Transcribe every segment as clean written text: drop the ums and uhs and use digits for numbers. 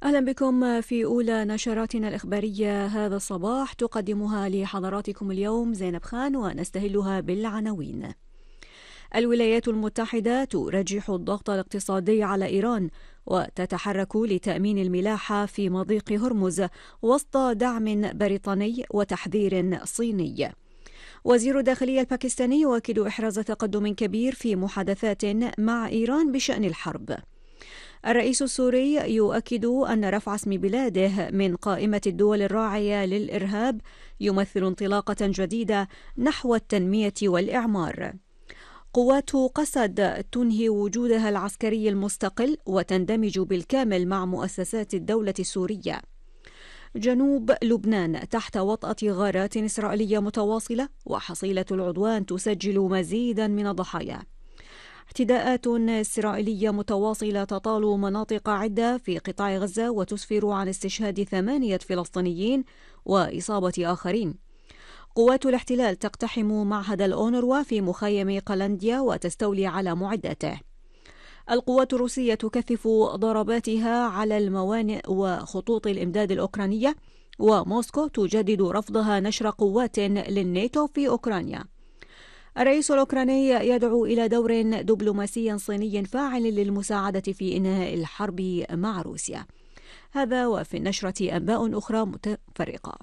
أهلا بكم في أولى نشراتنا الإخبارية هذا الصباح، تقدمها لحضراتكم اليوم زينب خان، ونستهلها بالعناوين. الولايات المتحدة ترجح الضغط الاقتصادي على إيران وتتحرك لتأمين الملاحة في مضيق هرمز وسط دعم بريطاني وتحذير صيني. وزير الداخلية الباكستاني يؤكد إحراز تقدم كبير في محادثات مع إيران بشأن الحرب. الرئيس السوري يؤكد أن رفع اسم بلاده من قائمة الدول الراعية للإرهاب يمثل انطلاقة جديدة نحو التنمية والإعمار. قوات قسد تنهي وجودها العسكري المستقل وتندمج بالكامل مع مؤسسات الدولة السورية. جنوب لبنان تحت وطأة غارات إسرائيلية متواصلة، وحصيلة العدوان تسجل مزيدا من الضحايا. اعتداءات إسرائيلية متواصلة تطال مناطق عدة في قطاع غزة وتسفر عن استشهاد 8 فلسطينيين وإصابة آخرين. قوات الاحتلال تقتحم معهد الأونروا في مخيم قلنديا وتستولي على معداته. القوات الروسية تكثف ضرباتها على الموانئ وخطوط الإمداد الأوكرانية، وموسكو تجدد رفضها نشر قوات للناتو في أوكرانيا. الرئيس الأوكراني يدعو إلى دور دبلوماسي صيني فاعل للمساعدة في إنهاء الحرب مع روسيا. هذا وفي النشرة أنباء أخرى متفرقة.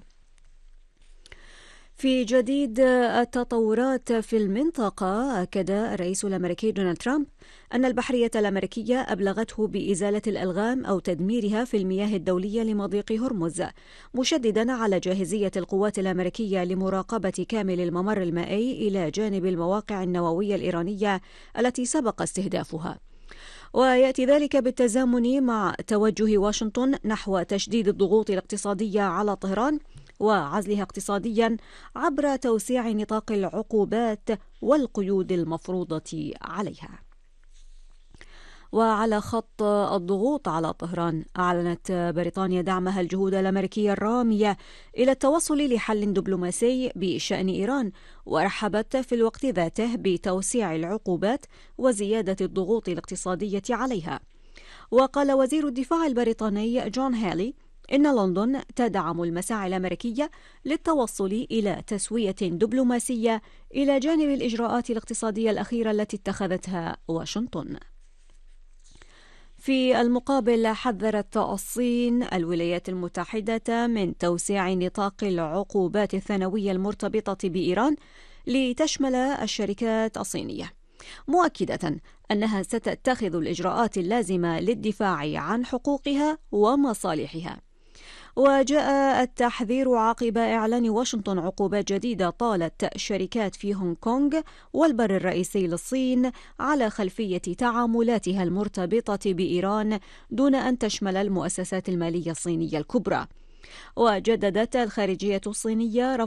في جديد التطورات في المنطقة، أكد الرئيس الأمريكي دونالد ترامب أن البحرية الأمريكية أبلغته بإزالة الألغام أو تدميرها في المياه الدولية لمضيق هرمز، مشددا على جاهزية القوات الأمريكية لمراقبة كامل الممر المائي إلى جانب المواقع النووية الإيرانية التي سبق استهدافها. ويأتي ذلك بالتزامن مع توجه واشنطن نحو تشديد الضغوط الاقتصادية على طهران وعزلها اقتصاديا عبر توسيع نطاق العقوبات والقيود المفروضة عليها. وعلى خط الضغوط على طهران، أعلنت بريطانيا دعمها الجهود الأمريكية الرامية إلى التوصل لحل دبلوماسي بشأن إيران، ورحبت في الوقت ذاته بتوسيع العقوبات وزيادة الضغوط الاقتصادية عليها. وقال وزير الدفاع البريطاني جون هالي إن لندن تدعم المساعي الأمريكية للتوصل إلى تسوية دبلوماسية إلى جانب الإجراءات الاقتصادية الأخيرة التي اتخذتها واشنطن. في المقابل، حذرت الصين الولايات المتحدة من توسيع نطاق العقوبات الثانوية المرتبطة بإيران لتشمل الشركات الصينية، مؤكدة أنها ستتخذ الإجراءات اللازمة للدفاع عن حقوقها ومصالحها. وجاء التحذير عقب إعلان واشنطن عقوبات جديدة طالت شركات في هونغ كونغ والبر الرئيسي للصين على خلفية تعاملاتها المرتبطة بإيران دون أن تشمل المؤسسات المالية الصينية الكبرى. وجددت الخارجية الصينية